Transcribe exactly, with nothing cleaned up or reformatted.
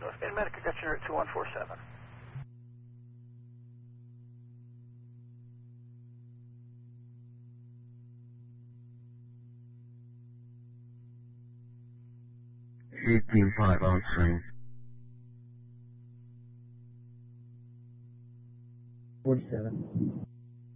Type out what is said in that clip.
North Medica, got you at two one four seven. eighteen five answering. forty-seven.